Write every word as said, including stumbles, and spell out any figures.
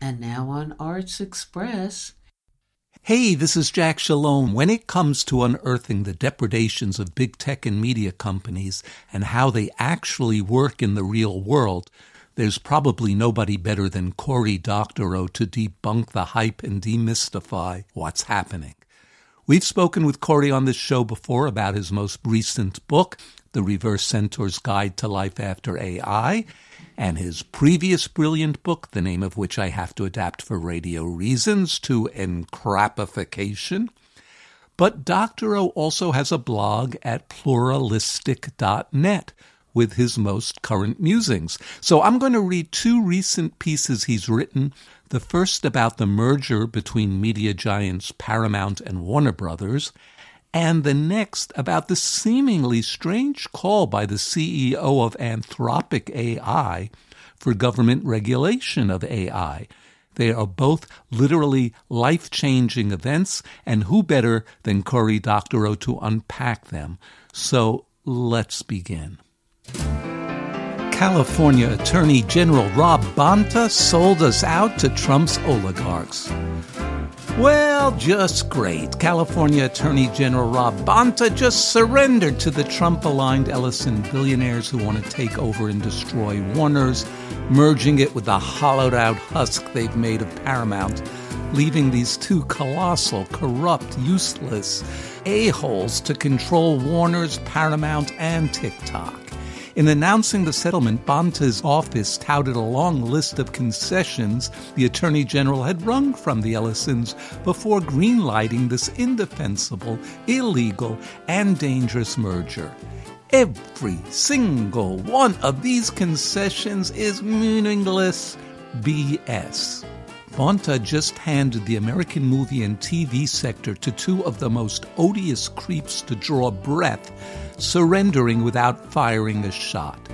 And now on Arts Express. Hey, this is Jack Shalom. When it comes to unearthing the depredations of big tech and media companies and how they actually work in the real world, there's probably nobody better than Cory Doctorow to debunk the hype and demystify what's happening. We've spoken with Cory on this show before about his most recent book, The Reverse Centaur's Guide to Life After A I, and his previous brilliant book, the name of which I have to adapt for radio reasons to Encrapification. But Doctorow also has a blog at pluralistic dot net with his most current musings. So I'm going to read two recent pieces he's written. The first about the merger between media giants Paramount and Warner Brothers, and the next about the seemingly strange call by the C E O of Anthropic A I for government regulation of A I. They are both literally life-changing events, and who better than Cory Doctorow to unpack them? So let's begin. California Attorney General Rob Bonta sold us out to Trump's oligarchs. Well, just great. California Attorney General Rob Bonta just surrendered to the Trump-aligned Ellison billionaires who want to take over and destroy Warner's, merging it with the hollowed-out husk they've made of Paramount, leaving these two colossal, corrupt, useless a-holes to control Warner's, Paramount, and TikTok. In announcing the settlement, Bonta's office touted a long list of concessions the Attorney General had wrung from the Ellisons before greenlighting this indefensible, illegal, and dangerous merger. Every single one of these concessions is meaningless B S. Bonta just handed the American movie and T V sector to two of the most odious creeps to draw breath, surrendering without firing a shot.